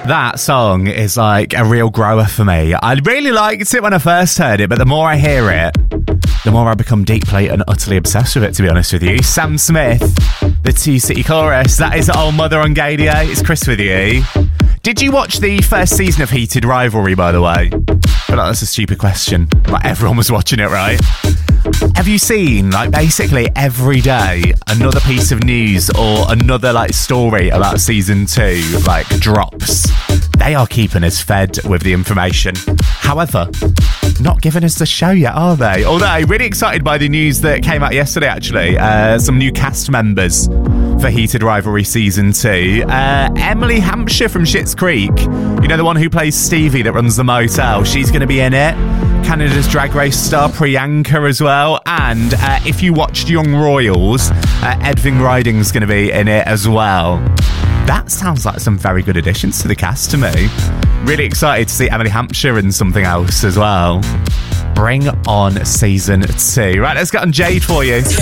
That song is like a real grower for me. I really liked it when I first heard it, but the more I hear it, the more I become deeply and utterly obsessed with it, to be honest with you. Sam Smith, the Two-City Chorus. That is Old Mother on Gaydio. It's Chris with you. Did you watch the first season of Heated Rivalry, by the way? But that's a stupid question. Like, everyone was watching it, right? Have you seen, like, basically every day another piece of news or another, like, story about season 2, like, drops? They are keeping us fed with the information. However, not giving us the show yet, are they? Although, really excited by the news that came out yesterday, actually. Some new cast members for Heated Rivalry Season 2. Emily Hampshire from Schitt's Creek, you know, the one who plays Stevie that runs the motel, she's going to be in it. Canada's Drag Race star Priyanka as well. And if you watched Young Royals, Edvin Riding's going to be in it as well. That sounds like some very good additions to the cast to me. Really excited to see Emily Hampshire in something else as well. Bring on season 2. Right, let's get on Jade for you.